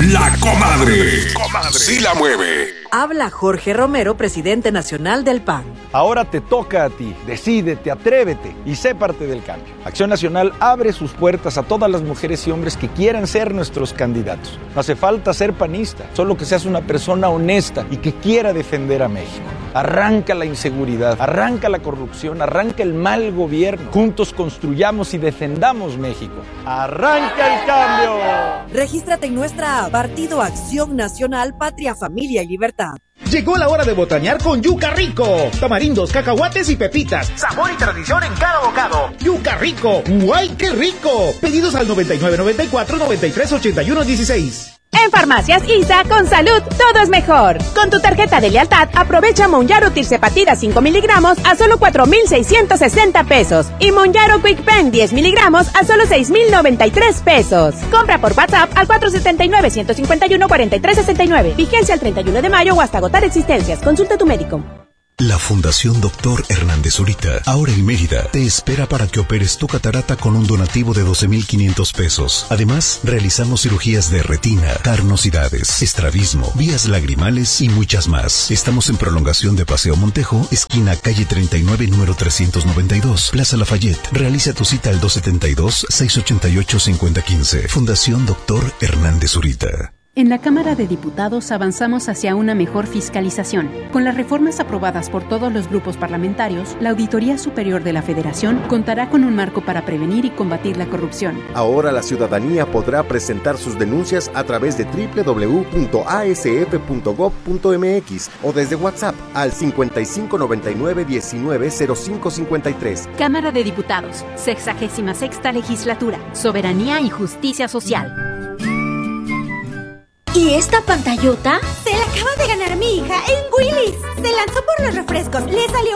La Comadre. Sí la mueve. Habla Jorge Romero, presidente nacional del PAN. Ahora te toca a ti. Decídete, atrévete y sé parte del cambio. Acción Nacional abre sus puertas a todas las mujeres y hombres que quieran ser nuestros candidatos. No hace falta ser panista, solo que seas una persona honesta y que quiera defender a México. Arranca la inseguridad, arranca la corrupción, arranca el mal gobierno. Juntos construyamos y defendamos México. ¡Arranca el cambio! Regístrate en nuestra app Partido Acción Nacional, Patria, Familia y Libertad. Llegó la hora de botanear con Yuca Rico. Tamarindos, cacahuates y pepitas. Sabor y tradición en cada bocado. Yuca Rico. ¡Guay, qué rico! Pedidos al 9994-938116. En Farmacias ISA, con salud, todo es mejor. Con tu tarjeta de lealtad, aprovecha Monjaro Tirzepatida 5 miligramos a solo 4,660 pesos. Y Monjaro Quick Pen 10 miligramos a solo 6,093 pesos. Compra por WhatsApp al 479-151-4369. Vigencia el 31 de mayo o hasta agotar existencias. Consulta a tu médico. La Fundación Dr. Hernández Zurita, ahora en Mérida, te espera para que operes tu catarata con un donativo de 12,500 pesos. Además, realizamos cirugías de retina, carnosidades, estrabismo, vías lagrimales y muchas más. Estamos en prolongación de Paseo Montejo, esquina calle 39, número 392, Plaza Lafayette. Realiza tu cita al 272-688-5015. Fundación Dr. Hernández Zurita. En la Cámara de Diputados avanzamos hacia una mejor fiscalización. Con las reformas aprobadas por todos los grupos parlamentarios, la Auditoría Superior de la Federación contará con un marco para prevenir y combatir la corrupción. Ahora la ciudadanía podrá presentar sus denuncias a través de www.asf.gov.mx o desde WhatsApp al 5599-190553. Cámara de Diputados, 66ª Legislatura, Soberanía y Justicia Social. ¿Y esta pantallota? Se la acaba de ganar mi hija en Willy's. Se lanzó por los refrescos, le salió